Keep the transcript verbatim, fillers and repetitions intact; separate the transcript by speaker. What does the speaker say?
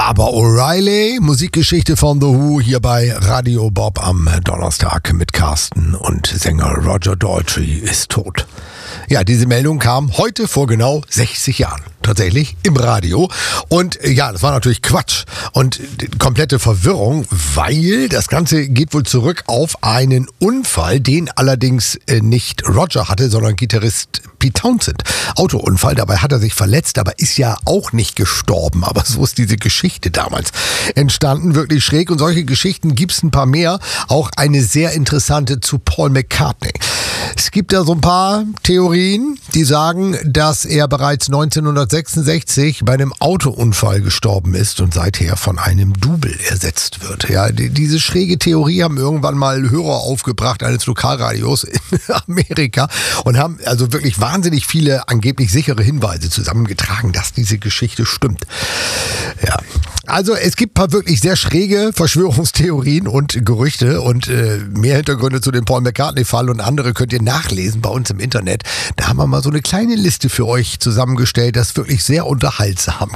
Speaker 1: Aber O'Reilly, Musikgeschichte von The Who hier bei Radio Bob am Donnerstag mit Carsten und Sänger Roger Daltrey ist tot. Ja, diese Meldung kam heute vor genau sechzig Jahren. Tatsächlich im Radio. Und ja, das war natürlich Quatsch und komplette Verwirrung, weil das Ganze geht wohl zurück auf einen Unfall, den allerdings nicht Roger hatte, sondern Gitarrist Pete Townshend. Autounfall, dabei hat er sich verletzt, aber ist ja auch nicht gestorben. Aber so ist diese Geschichte damals entstanden, wirklich schräg. Und solche Geschichten gibt es ein paar mehr. Auch eine sehr interessante zu Paul McCartney. Es gibt da so ein paar Theorien, die sagen, dass er bereits neunzehnhundertsechsundsechzig bei einem Autounfall gestorben ist und seither von einem Double ersetzt wird. Ja, die, diese schräge Theorie haben irgendwann mal Hörer aufgebracht eines Lokalradios in Amerika und haben also wirklich wahnsinnig viele angeblich sichere Hinweise zusammengetragen, dass diese Geschichte stimmt. Ja, also es gibt ein paar wirklich sehr schräge Verschwörungstheorien und Gerüchte und äh, mehr Hintergründe zu dem Paul McCartney-Fall und andere könnt ihr nachlesen bei uns im Internet. Da haben wir mal so eine kleine Liste für euch zusammengestellt, das ist wirklich sehr unterhaltsam.